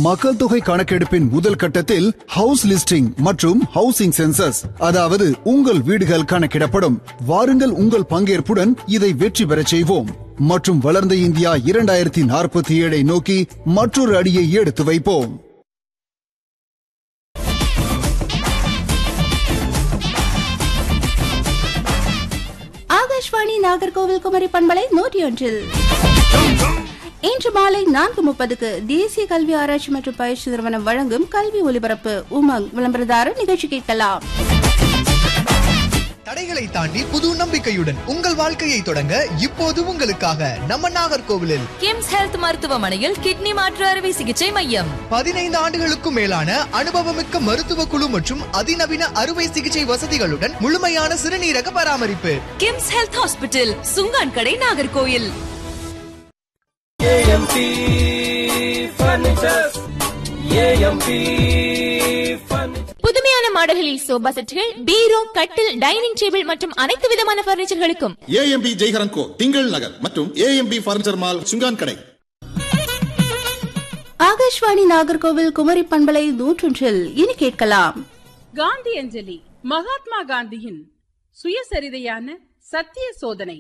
மக்கள் தொகை கணக்கெடுப்பின் முதல் கட்டத்தில் ஹவுஸ் லிஸ்டிங் மற்றும் ஹவுசிங் சென்சஸ், அதாவது உங்கள் வீடுகள் கணக்கிடப்படும். வாருங்கள், உங்கள் பங்கேற்புடன் இதை வெற்றி பெறச் செய்வோம் மற்றும் வளர்ந்த இந்தியா 2047 நோக்கி மற்றொரு அடியை எடுத்து வைப்போம். ஆகாஷ்வாணி நாகர்கோவில் குமரி பண்பலை 101 இன்று மாலை 4:30 தேசிய கல்வி ஆராய்ச்சி மற்றும் பயிற்சி நிறுவனம் வழங்கும் கல்வி ஒலிபரப்பு உமங் விளம்பரதாரர் நிகழ்ச்சி கேட்கலாம். தடைகளை தாண்டி புது நம்பிக்கையுடன் உங்கள் வாழ்க்கையை தொடங்க இப்போது உங்களுக்காக நம்ம நாகர்கோவிலில் கிம்ஸ் ஹெல்த் மருத்துவமனையில் கிட்னி மாற்று அறுவை சிகிச்சை மையம். 15 ஆண்டுகளுக்கும் மேலான அனுபவமிக்க மருத்துவ குழு மற்றும் அதிநவீன அறுவை சிகிச்சை வசதிகளுடன் முழுமையான சிறுநீரக பராமரிப்பு. கிம்ஸ் ஹெல்த் ஹாஸ்பிட்டல், சுங்கான் கடை, நாகர்கோவில். புதுமையான மாடல்களில் சோபா செட்டுகள், பீரோ, கட்டில், டைனிங் டேபிள் மற்றும் அனைத்து விதமான பர்னிச்சர்களுக்கும் ஏஎம்பி ஜெய்ஹரன்கோ, திங்கள் நகர் மற்றும் ஏஎம்பி பர்னிச்சர் மால், சுங்கான் கடை. ஆகாஷ்வாணி நாகர்கோவில் குமரி பண்பலை 101 இனி கேட்கலாம் காந்தி அஞ்சலி. மகாத்மா காந்தியின் சுயசரிதையான சத்திய சோதனை.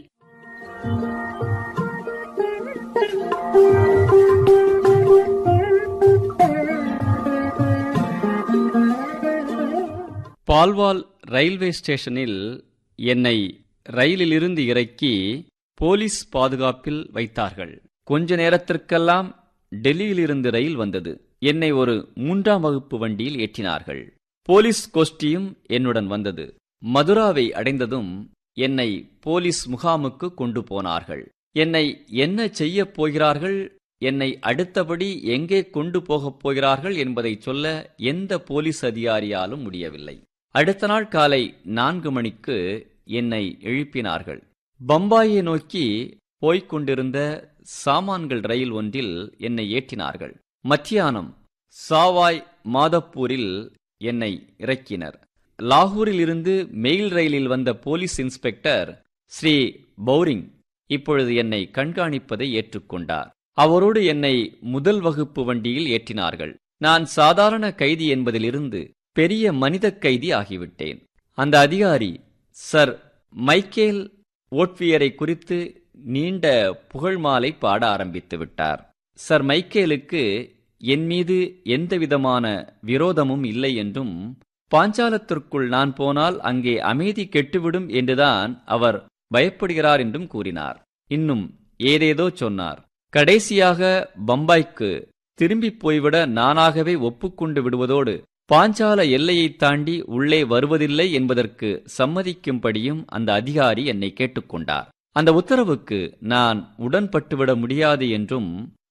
பால்வால் ரயில்வே ஸ்டேஷனில் என்னை ரயிலிலிருந்து இறக்கி போலீஸ் பாதுகாப்பில் வைத்தார்கள். கொஞ்ச நேரத்திற்கெல்லாம் டெல்லியிலிருந்து ரயில் வந்தது. என்னை ஒரு 3ஆம் வகுப்பு வண்டியில் ஏற்றினார்கள். போலீஸ் கோஷ்டியும் என்னுடன் வந்தது. மதுராவை அடைந்ததும் என்னை போலீஸ் முகாமுக்கு கொண்டு போனார்கள். என்னை என்ன செய்யப் போகிறார்கள், என்னை அடுத்தபடி எங்கே கொண்டு போகப் போகிறார்கள் என்பதை சொல்ல எந்த போலீஸ் அதிகாரியாலும் முடியவில்லை. அடுத்த நாள் காலை 4 மணிக்கு என்னை எழுப்பினார்கள். பம்பாயை நோக்கி போய்க் கொண்டிருந்த சாமான்கள் ரயில் ஒன்றில் என்னை ஏற்றினார்கள். மத்தியானம் சாவாய் மாதப்பூரில் என்னை இறக்கினர். லாகூரில் இருந்து மெயில் ரயிலில் வந்த போலீஸ் இன்ஸ்பெக்டர் ஸ்ரீ பௌரிங் இப்பொழுது என்னை கண்காணிப்பதை ஏற்றுக்கொண்டார். அவரோடு என்னை முதல் வகுப்பு வண்டியில் ஏற்றினார்கள். நான் சாதாரண கைதி என்பதிலிருந்து பெரிய மனித கைதி ஆகிவிட்டேன். அந்த அதிகாரி சர் மைக்கேல் ஓட்வியரை குறித்து நீண்ட புகழ் மாலை பாட ஆரம்பித்து விட்டார். சர் மைக்கேலுக்கு என் மீது எந்தவிதமான விரோதமும் இல்லை என்றும், பாஞ்சாலத்திற்குள் நான் போனால் அங்கே அமைதி கெட்டுவிடும் என்றுதான் அவர் பயப்படுகிறார் என்றும் கூறினார். இன்னும் ஏதேதோ சொன்னார். கடைசியாக பம்பாய்க்கு திரும்பி போய்விட நானாகவே ஒப்புக்கொண்டு விடுவதோடு பாஞ்சால எல்லையை தாண்டி உள்ளே வருவதில்லை என்பதற்கு சம்மதிக்கும்படியும் அந்த அதிகாரி என்னை கேட்டுக்கொண்டார். அந்த உத்தரவுக்கு நான் உடன்பட்டுவிட முடியாது என்றும்,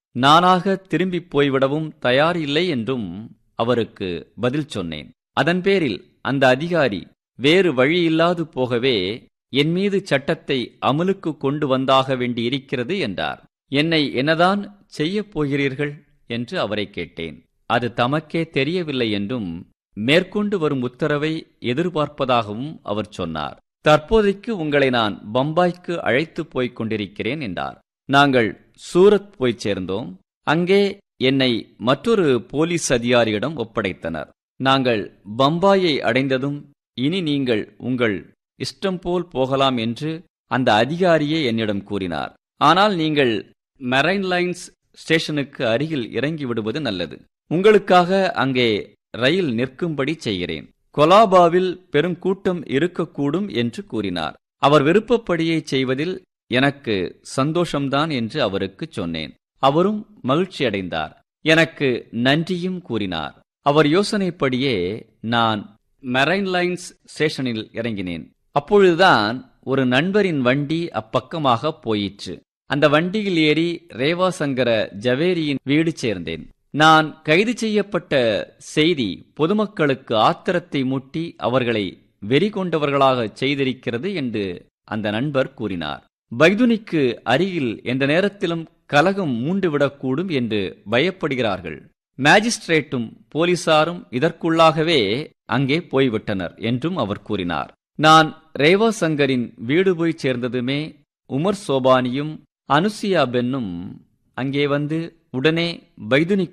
நானாக திரும்பி போய்விடவும் தயாரில்லை என்றும் அவருக்கு பதில் சொன்னேன். அதன் பேரில் அந்த அதிகாரி வேறு வழியில்லாது போகவே என் மீது சட்டத்தை அமலுக்கு கொண்டு வந்தாக வேண்டியிருக்கிறது என்றார். என்னை என்னதான் செய்யப் போகிறீர்கள் என்று அவரை கேட்டேன். அது தமக்கே தெரியவில்லை என்றும், மேற்கொண்டு வரும் உத்தரவை எதிர்பார்ப்பதாகவும் அவர் சொன்னார். தற்போதைக்கு உங்களை நான் பம்பாய்க்கு அழைத்து போய்க் கொண்டிருக்கிறேன் என்றார். நாங்கள் சூரத் போய் சேர்ந்தோம். அங்கே என்னை மற்றொரு போலீஸ் அதிகாரியிடம் ஒப்படைத்தனர். நாங்கள் பம்பாயை அடைந்ததும், இனி நீங்கள் உங்கள் இஷ்டம் போல் போகலாம் என்று அந்த அதிகாரியே என்னிடம் கூறினார். ஆனால் நீங்கள் மெரைன் லைன்ஸ் ஸ்டேஷனுக்கு அருகில் இறங்கி விடுவது நல்லது. உங்களுக்காக அங்கே ரயில் நிற்கும்படி செய்கிறேன். கொலாபாவில் பெருங்கூட்டம் இருக்கக்கூடும் என்று கூறினார். அவர் விருப்பப்படியே செய்வதில் எனக்கு சந்தோஷம்தான் என்று அவருக்கு சொன்னேன். அவரும் மகிழ்ச்சியடைந்தார். எனக்கு நன்றியும் கூறினார். அவர் யோசனைப்படியே நான் மெரைன் லைன்ஸ் ஸ்டேஷனில் இறங்கினேன். அப்பொழுதுதான் ஒரு நண்பரின் வண்டி அப்பக்கமாக போயிற்று. அந்த வண்டியில் ஏறி ரேவாசங்கர ஜவேரியின் வீடு சேர்ந்தேன். நான் கைது செய்யப்பட்ட செய்தி பொதுமக்களுக்கு ஆத்திரத்தை மூட்டி அவர்களை வெறி கொண்டவர்களாக செய்திருக்கிறது என்று அந்த நண்பர் கூறினார். பைதுனிக்கு அருகில் எந்த நேரத்திலும் கலகம் மூண்டுவிடக்கூடும் என்று பயப்படுகிறார்கள். மேஜிஸ்ட்ரேட்டும் போலீசாரும் இதற்குள்ளாகவே அங்கே போய்விட்டனர் என்றும் அவர் கூறினார். நான் ரேவாசங்கரின் வீடு போய் சேர்ந்ததுமே உமர் சோபானியும் அனுசியா பென்னும் அங்கே வந்து உடனே பைதுனிக்